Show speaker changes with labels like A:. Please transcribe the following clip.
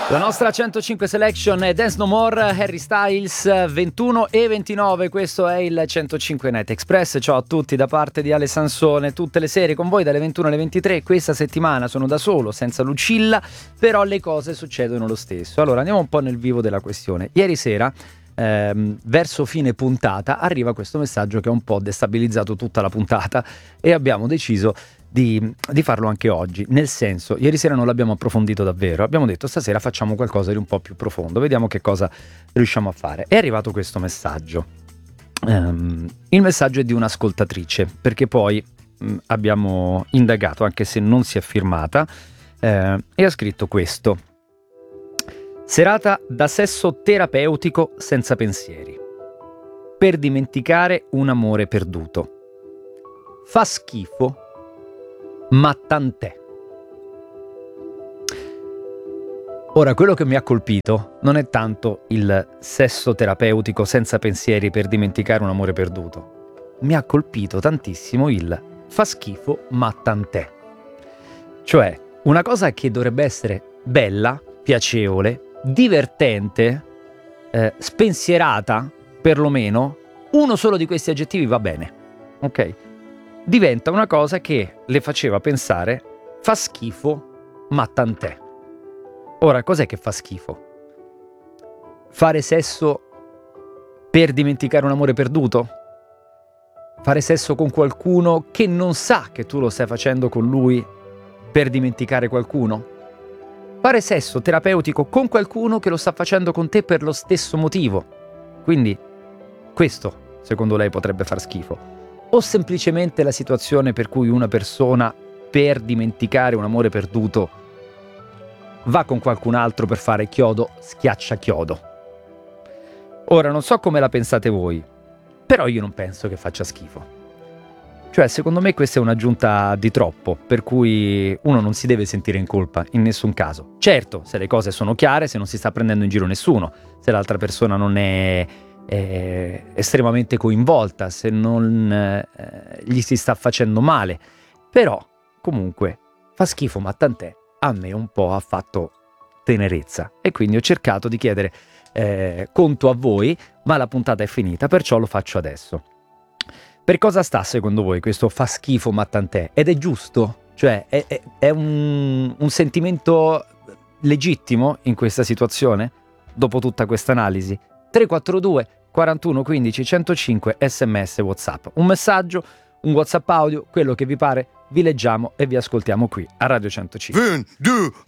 A: La nostra 105 Selection è Dance No More, Harry Styles, 21 e 29, questo è il 105 Night Express. Ciao a tutti da parte di Ale Sansone, tutte le serie con voi dalle 21 alle 23. Questa settimana sono da solo, senza Lucilla, però le cose succedono lo stesso. Allora andiamo un po' nel vivo della questione. Ieri sera, verso fine puntata, arriva questo messaggio che ha un po' destabilizzato tutta la puntata e abbiamo deciso di farlo anche oggi, nel senso, ieri sera non l'abbiamo approfondito davvero, abbiamo detto stasera facciamo qualcosa di un po' più profondo, vediamo che cosa riusciamo a fare. È arrivato questo messaggio, il messaggio è di un'ascoltatrice, perché poi abbiamo indagato, anche se non si è firmata, e ha scritto questo: serata da sesso terapeutico senza pensieri, per dimenticare un amore perduto. Fa schifo, ma tant'è. Ora, quello che mi ha colpito non è tanto il sesso terapeutico senza pensieri per dimenticare un amore perduto. Mi ha colpito tantissimo il fa schifo, ma tant'è. Cioè, una cosa che dovrebbe essere bella, piacevole, divertente, spensierata, perlomeno, uno solo di questi aggettivi va bene, ok? Diventa una cosa che le faceva pensare fa schifo, ma tant'è. Ora, cos'è che fa schifo? Fare sesso per dimenticare un amore perduto? Fare sesso con qualcuno che non sa che tu lo stai facendo con lui per dimenticare qualcuno? Fare sesso terapeutico con qualcuno che lo sta facendo con te per lo stesso motivo? Quindi, questo, secondo lei, potrebbe far schifo? O semplicemente la situazione per cui una persona, per dimenticare un amore perduto, va con qualcun altro per fare chiodo schiaccia chiodo? Ora, non so come la pensate voi, però io non penso che faccia schifo. Cioè, secondo me questa è un'aggiunta di troppo, per cui uno non si deve sentire in colpa in nessun caso. Certo, se le cose sono chiare, se non si sta prendendo in giro nessuno, se l'altra persona non è estremamente coinvolta, se non gli si sta facendo male, però comunque fa schifo, ma tant'è. A me un po' ha fatto tenerezza e quindi ho cercato di chiedere conto a voi, ma la puntata è finita, perciò lo faccio adesso. Per cosa sta secondo voi questo fa schifo ma tant'è? Ed è giusto? Cioè è un sentimento legittimo in questa situazione? Dopo tutta questa analisi? 342 41 15 105 sms WhatsApp. Un messaggio, un WhatsApp audio, quello che vi pare, vi leggiamo e vi ascoltiamo qui a Radio 105.